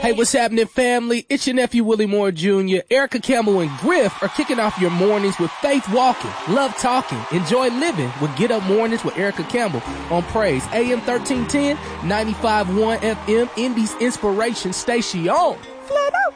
Hey, what's happening, family? It's your nephew, Willie Moore Jr. Erica Campbell and Griff are kicking off your mornings with Faith Walking, Love Talking, Enjoy Living with Get Up Mornings with Erica Campbell on Praise AM 1310, 95.1 FM, Indy's Inspiration Station. Flat out.